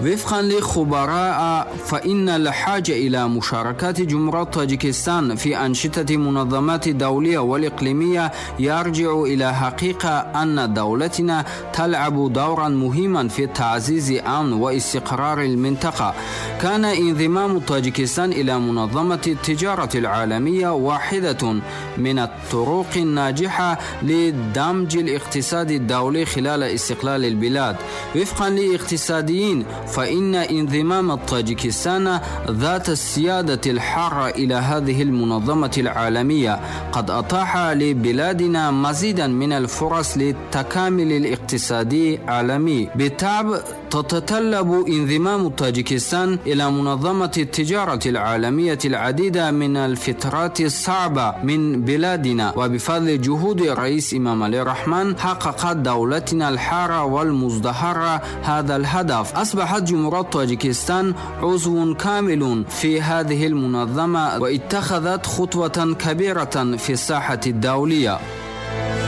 وفقا لخبراء فإن الحاجة إلى مشاركة جمهورية طاجيكستان في أنشطة منظمات دولية والإقليمية يرجع إلى حقيقة أن دولتنا تلعب دورا مهما في تعزيز أمن واستقرار المنطقة. كان انضمام طاجيكستان إلى منظمة التجارة العالمية واحدة من الطرق الناجحة لدمج الاقتصاد الدولي خلال استقلال البلاد. وفقا لاقتصاديين فإن انضمام طاجيكستان ذات السيادة الحارة إلى هذه المنظمة العالمية قد أتاح لبلادنا مزيدا من الفرص للتكامل الاقتصادي العالمي. بالتالي تتطلب انضمام طاجيكستان إلى منظمة التجارة العالمية العديد من الفترات الصعبة من بلادنا، وبفضل جهود الرئيس إمام علي الرحمن حققت دولتنا الحارة والمزدهرة هذا الهدف. أصبحت جمهورية طاجيكستان عضو كامل في هذه المنظمة واتخذت خطوة كبيرة في الساحة الدولية.